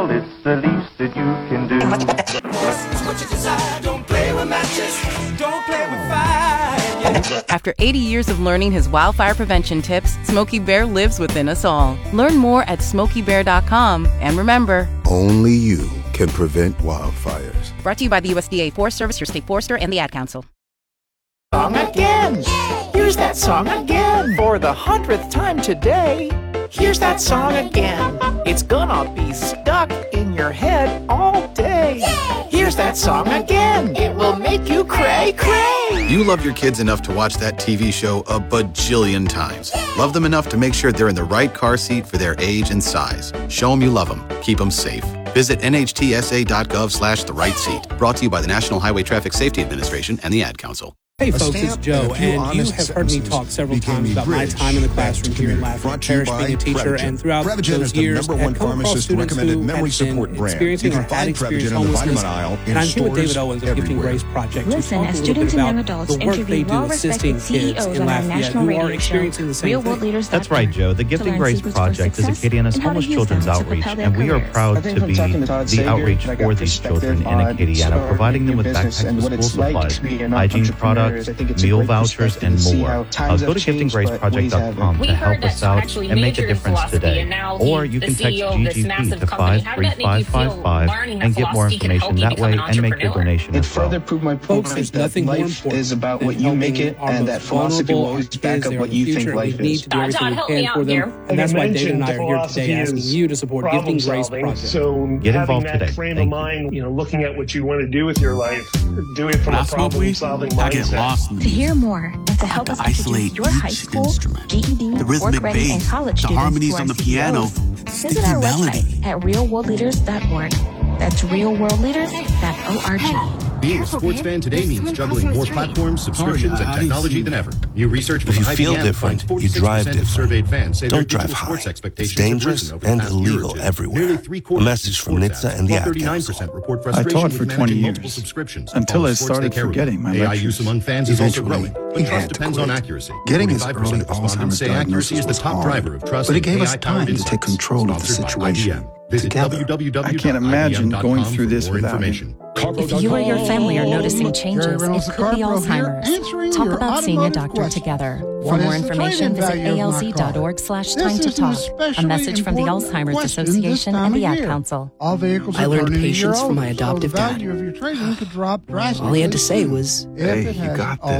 well, it's the least that you can do. What you desire, don't play with matches, don't play with fire. Yeah. After 80 years of learning his wildfire prevention tips, Smokey Bear lives within us all. Learn more at SmokeyBear.com. And remember, only you can prevent wildfires. Brought to you by the USDA Forest Service, your state forester, and the Ad Council. Song again. Here's that song again. For the 100th time today. Here's that song again. It's gonna be stuck in your head all day. Here's that song again. It will make you cray cray. You love your kids enough to watch that TV show a bajillion times. Love them enough to make sure they're in the right car seat for their age and size. Show them you love them. Keep them safe. Visit nhtsa.gov/the-right-seat. Brought to you by the National Highway Traffic Safety Administration and the Ad Council. Hey folks, it's Joe, and you have heard me talk several times about my time in the classroom here in Lafayette Parish being a teacher, and throughout those years, I had come across students who had been experiencing or had experienced homelessness, and I'm here with David Owens of Gifting Grace Project to talk a little bit about the work they do assisting kids in Lafayette who are experiencing the same thing. That's right, Joe. The Gifting Grace Project is Acadiana's homeless children's outreach, and we are proud to be the outreach for these children in Acadiana, providing them with backpacks with school supplies, hygiene products, meal vouchers, and more. Go to giftinggraceproject.com to help us out and make a difference today. Or you can text GGP to 53555 and get more information that way and make your donation as well. Folks, there's nothing more important is about what you make it, and that philosophy will always back up what you think life is. We need to do everything we can for them, and that's why David and I are here today asking you to support Gifting Grace Project. So get involved today. Frame of mind, looking at what you want to do with your life, do it from a problem-solving mindset. To hear more and to help us introduce your high school, GED, work ready, and college students harmonies on the piano, visit our website at realworldleaders.org. That's realworldleaders.org. Being a sports fan today means juggling more platforms, subscriptions, and technology than ever. New research from If you feel different, you drive different. Surveyed fans say Don't drive high. It's dangerous and illegal everywhere. A message from NHTSA and the Ad Council. I taught for 20 years, until I started forgetting my lectures. use among fans is also growing, but trust depends on accuracy. Getting his early Alzheimer's say accuracy is the top driver of trust. but it gave us time to take control of the situation. Together. I can't imagine going through this without him. If you or your family are noticing changes, it could be Alzheimer's. Talk about seeing a doctor together. For more information, visit alz.org/time to talk. A message from the Alzheimer's Association and the Ad Council. I learned patience from my adoptive dad. All he had to say was, "Hey, you got this."